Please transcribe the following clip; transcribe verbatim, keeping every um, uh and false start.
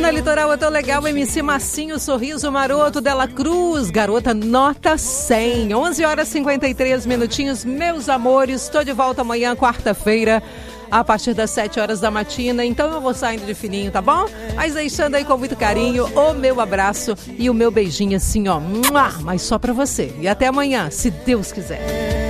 na Litoral eu tô legal, M C Massinho, Sorriso Maroto, Dela Cruz, Garota Nota cem. onze horas e cinquenta e três minutinhos, meus amores, tô de volta amanhã, quarta-feira, a partir das sete horas da matina, então eu vou saindo de fininho, tá bom? Mas deixando aí com muito carinho o meu abraço e o meu beijinho assim, ó, mas só pra você. E até amanhã, se Deus quiser.